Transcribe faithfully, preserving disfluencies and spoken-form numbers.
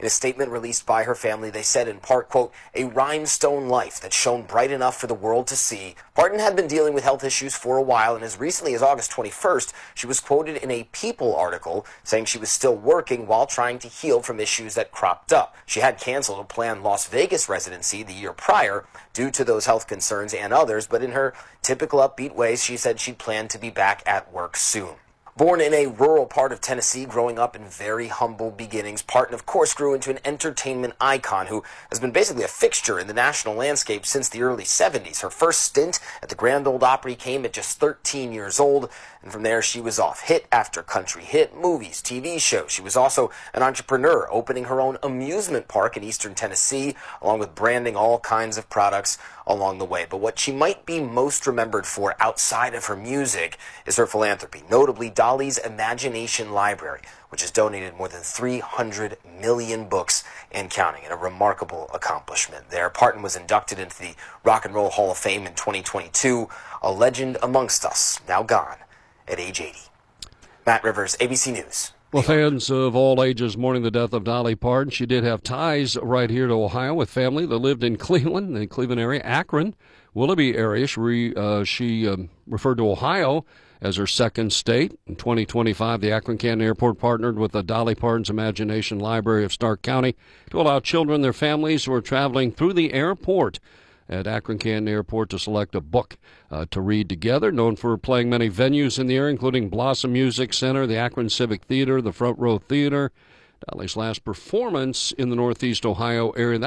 In a statement released by her family, they said in part, quote, a rhinestone life that shone bright enough for the world to see. Parton had been dealing with health issues for a while, and as recently as August twenty-first, she was quoted in a People article saying she was still working while trying to heal from issues that cropped up. She had canceled a planned Las Vegas residency the year prior due to those health concerns and others, but in her typical upbeat ways, she said she planned to be back at work soon. Born in a rural part of Tennessee, growing up in very humble beginnings, Parton, of course, grew into an entertainment icon who has been basically a fixture in the national landscape since the early seventies. Her first stint at the Grand Ole Opry came at just thirteen years old, and from there she was off hit after country hit, movies, T V shows. She was also an entrepreneur, opening her own amusement park in eastern Tennessee, along with branding all kinds of products along the way. But what she might be most remembered for outside of her music is her philanthropy, notably Dolly's Imagination Library, which has donated more than three hundred million books and counting, and a remarkable accomplishment there. Parton was inducted into the Rock and Roll Hall of Fame in twenty twenty-two, a legend amongst us, now gone at age eighty. Matt Rivers, A B C News. Well, fans of all ages mourning the death of Dolly Parton. She did have ties right here to Ohio with family that lived in Cleveland, the Cleveland area, Akron, Willoughby area. She, re, uh, she um, referred to Ohio as her second state. In twenty twenty-five, the Akron-Canton Airport partnered with the Dolly Parton's Imagination Library of Stark County to allow children and their families who are traveling through the airport at Akron-Canton Airport to select a book uh, to read together. Known for playing many venues in the area, including Blossom Music Center, the Akron Civic Theater, the Front Row Theater. Dolly's last performance in the Northeast Ohio area.